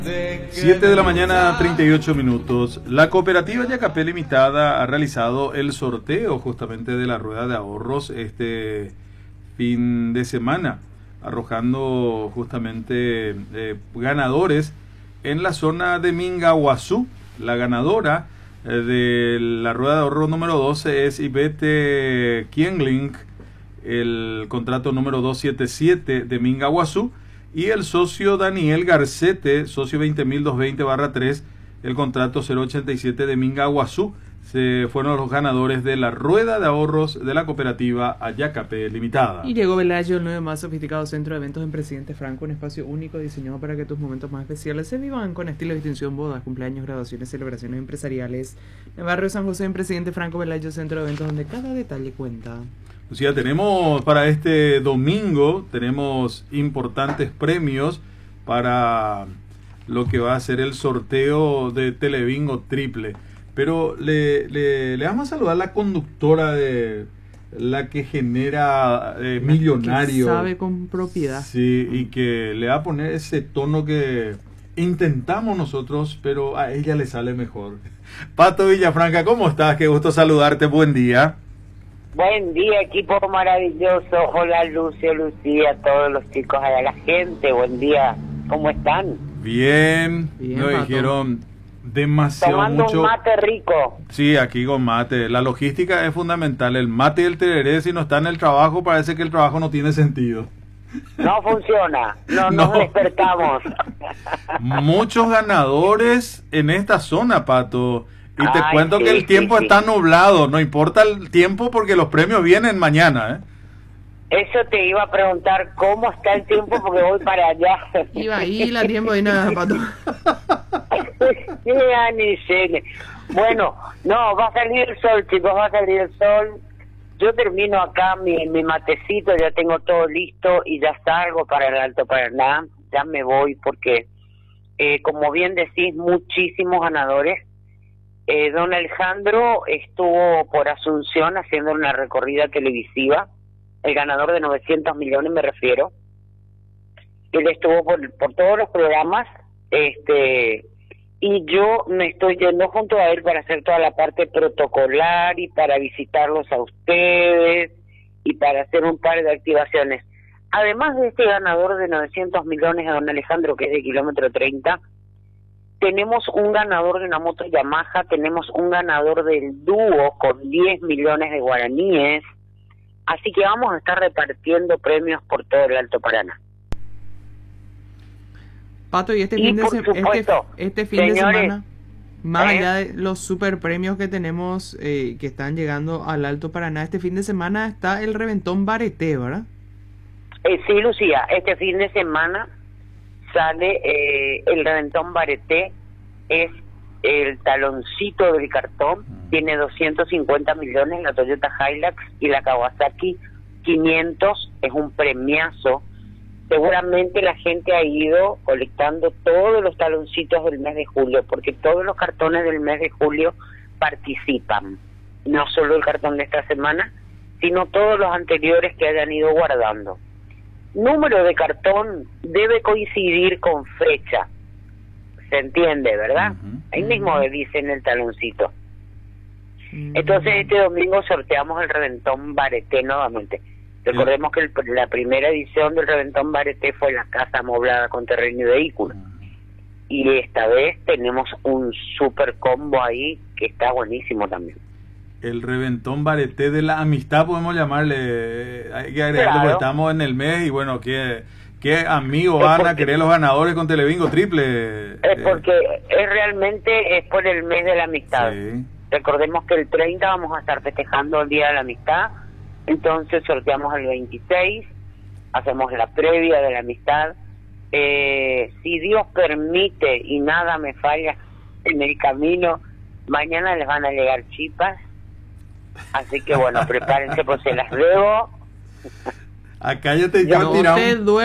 7 de la mañana, 38 minutos. La cooperativa Yacapé Limitada ha realizado el sorteo justamente de la rueda de ahorros este fin de semana, arrojando justamente ganadores en la zona de Mingaguazú. La ganadora de la rueda de ahorro número 12 es Ivete Kienling, el contrato número 277 de Mingaguazú, y el socio Daniel Garcete, socio 20.220/3, el contrato 087 de Mingaguazú. Se fueron los ganadores de la rueda de ahorros de la cooperativa Yacapé Limitada. Y llegó Velayo, el nuevo más sofisticado centro de eventos en Presidente Franco, un espacio único diseñado para que tus momentos más especiales se vivan con estilo, distinción, bodas, cumpleaños, graduaciones, celebraciones empresariales. En el barrio San José, en Presidente Franco, Velayo, centro de eventos donde cada detalle cuenta. O sea, tenemos para este domingo, tenemos importantes premios para lo que va a ser el sorteo de Telebingo triple. Pero le vamos a saludar a la conductora de la que genera Millonario. Que sabe con propiedad. Sí, y que le va a poner ese tono que intentamos nosotros, pero a ella le sale mejor. Pato Villafranca, ¿cómo estás? Qué gusto saludarte, buen día. Buen día, equipo maravilloso. Hola, Lucio, Lucía, todos los chicos, a la gente. Buen día, ¿cómo están? Bien, nos dijeron demasiado tomando mucho. Un mate rico. Sí, aquí con mate. La logística es fundamental. El mate y el tereré, si no está en el trabajo, parece que el trabajo no tiene sentido. No funciona, no nos despertamos. Muchos ganadores en esta zona, Pato. Y te cuento sí, que el tiempo sí. está nublado, no importa el tiempo porque los premios vienen mañana, Eso te iba a preguntar, ¿cómo está el tiempo? Porque voy para allá. Iba ahí la tiempo y nada, Pato. Bueno, no, va a salir el sol, chicos, va a salir el sol. Yo termino acá mi matecito, ya tengo todo listo y ya salgo para el Alto Paraná. Ya me voy porque, como bien decís, muchísimos ganadores. Don Alejandro estuvo por Asunción haciendo una recorrida televisiva, el ganador de 900 millones me refiero. Él estuvo por todos los programas, y yo me estoy yendo junto a él para hacer toda la parte protocolar y para visitarlos a ustedes y para hacer un par de activaciones. Además de este ganador de 900 millones de don Alejandro, que es de kilómetro 30, tenemos un ganador de una moto Yamaha, tenemos un ganador del dúo con 10 millones de guaraníes, así que vamos a estar repartiendo premios por todo el Alto Paraná. Pato, y este fin de semana, más allá de los super premios que tenemos que están llegando al Alto Paraná, este fin de semana está el Reventón Bareté, ¿verdad? Sí, Lucía, este fin de semana sale el Reventón Bareté, es el taloncito del cartón, tiene 250 millones la Toyota Hilux y la Kawasaki 500, es un premiazo. Seguramente la gente ha ido colectando todos los taloncitos del mes de julio, porque todos los cartones del mes de julio participan, no solo el cartón de esta semana, sino todos los anteriores que hayan ido guardando. Número de cartón debe coincidir con fecha, se entiende, ¿verdad? Ahí mismo dice en el taloncito. Entonces este domingo sorteamos el Reventón Bareté nuevamente. Recordemos que la primera edición del Reventón Bareté fue la casa amoblada con terreno y vehículo. Y esta vez tenemos un super combo ahí que está buenísimo también. El Reventón Bareté de la amistad, podemos llamarle. Hay que agregarlo, porque estamos en el mes y bueno, ¿qué amigos van a querer los ganadores con Telebingo triple? Porque es por el mes de la amistad. Sí. Recordemos que el 30 vamos a estar festejando el Día de la Amistad, entonces sorteamos el 26, hacemos la previa de la amistad. Si Dios permite y nada me falla en el camino, mañana les van a llegar chipas. Así que bueno, prepárense, pues se las debo. Acá yo te quiero tirar